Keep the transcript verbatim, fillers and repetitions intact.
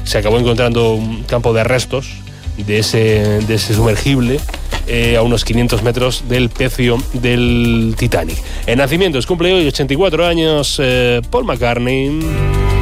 se acabó encontrando un campo de restos de ese, de ese sumergible eh, a unos quinientos metros del pecio del Titanic. En nacimientos cumple hoy ochenta y cuatro años eh, Paul McCartney.